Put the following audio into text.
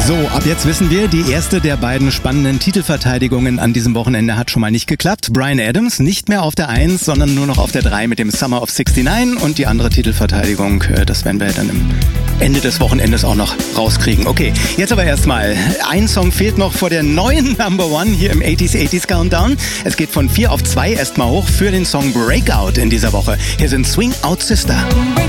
So, ab jetzt wissen wir, die erste der beiden spannenden Titelverteidigungen an diesem Wochenende hat schon mal nicht geklappt. Bryan Adams nicht mehr auf der 1, sondern nur noch auf der 3 mit dem Summer of 69 und die andere Titelverteidigung, das werden wir dann im Ende des Wochenendes auch noch rauskriegen. Okay, jetzt aber erstmal, ein Song fehlt noch vor der neuen Number One hier im 80s Countdown. Es geht von 4 auf 2 erstmal hoch für den Song Breakout in dieser Woche. Hier sind Swing Out Sister.